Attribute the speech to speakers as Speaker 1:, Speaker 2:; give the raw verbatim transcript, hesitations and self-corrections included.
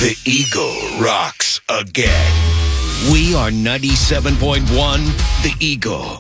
Speaker 1: The Eagle rocks again. We are ninety-seven point one, The Eagle.